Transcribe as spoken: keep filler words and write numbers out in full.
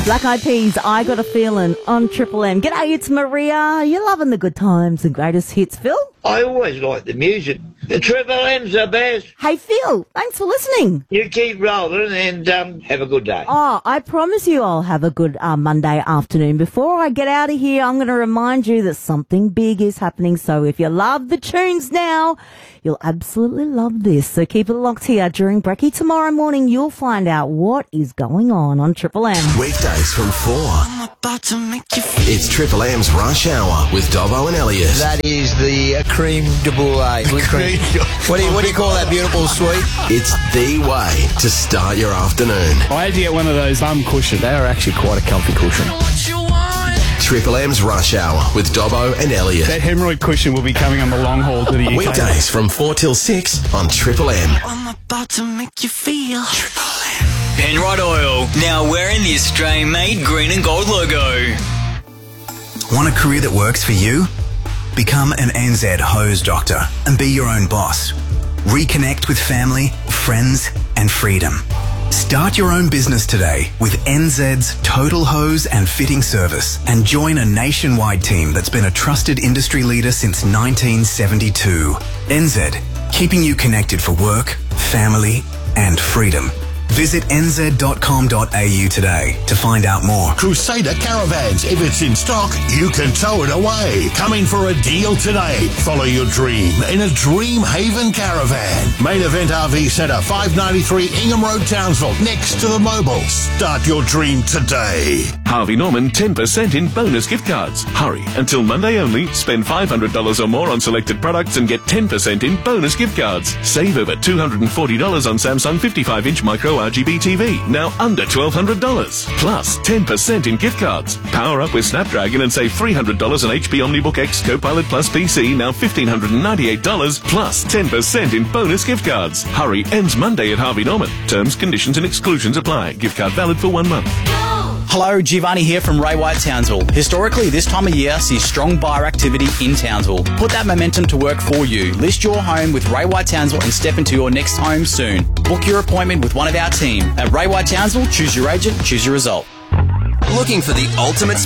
Black Eyed Peas, I Got a Feeling on Triple M. G'day, it's Maria. You're loving the good times and greatest hits, Phil? I always like the music. The Triple M's the best. Hey, Phil, thanks for listening. You keep rolling and um, have a good day. Oh, I promise you I'll have a good uh, Monday afternoon. Before I get out of here, I'm going to remind you that something big is happening. So if you love the tunes now, you'll absolutely love this. So keep it locked here. During Brekkie tomorrow morning, you'll find out what is going on on Triple M. Weekdays from four. I'm about to make you feel. It's Triple M's Rush Hour with Dobbo and Elliot. That is the uh, cream de brulee. Cream. What do you, what do you call that beautiful sweet? It's the way to start your afternoon. I had to get one of those bum cushions. They are actually quite a comfy cushion. Triple M's Rush Hour with Dobbo and Elliot. That hemorrhoid cushion will be coming on the long haul to the U K. Weekdays from four till six on Triple M. I'm about to make you feel. Triple M. Penrod Oil, now wearing the Australian-made green and gold logo. Want a career that works for you? Become an N Z hose doctor and be your own boss. Reconnect with family, friends, and freedom. Start your own business today with N Z's Total Hose and Fitting Service and join a nationwide team that's been a trusted industry leader since nineteen seventy-two. N Z, keeping you connected for work, family, and freedom. Visit n z dot com dot a u today to find out more. Crusader Caravans. If it's in stock, you can tow it away. Come in for a deal today. Follow your dream in a Dream Haven Caravan. Main Event R V Centre, five ninety-three Ingham Road, Townsville, next to the Mobile. Start your dream today. Harvey Norman, ten percent in bonus gift cards. Hurry, until Monday only. Spend five hundred dollars or more on selected products and get ten percent in bonus gift cards. Save over two hundred forty dollars on Samsung fifty-five inch micro R G B T V, now under twelve hundred dollars. Plus ten percent in gift cards. Power up with Snapdragon and save three hundred dollars on H P OmniBook X Copilot Plus P C, now one thousand five hundred ninety-eight dollars, plus ten percent in bonus gift cards. Hurry, ends Monday at Harvey Norman. Terms, conditions and exclusions apply. Gift card valid for one month. Hello, Giovanni here from Ray White Townsville. Historically, this time of year sees strong buyer activity in Townsville. Put that momentum to work for you. List your home with Ray White Townsville and step into your next home soon. Book your appointment with one of our team. At Ray White Townsville, choose your agent, choose your result. Looking for the ultimate